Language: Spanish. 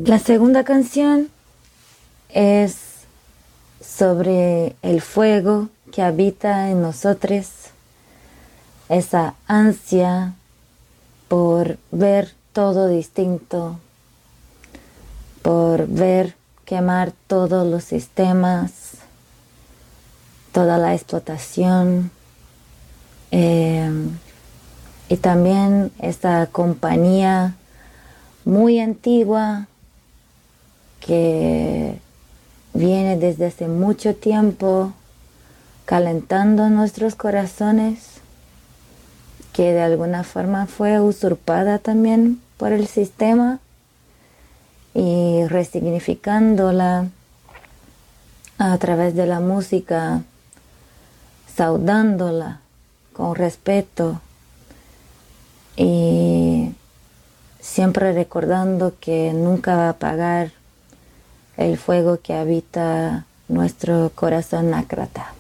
La segunda canción es sobre el fuego que habita en nosotros, esa ansia por ver todo distinto, por ver quemar todos los sistemas, toda la explotación, y también esta compañía muy antigua que viene desde hace mucho tiempo calentando nuestros corazones, que de alguna forma fue usurpada también por el sistema, y resignificándola a través de la música, saudándola con respeto y siempre recordando que nunca va a apagar el fuego que habita nuestro corazón nákrata.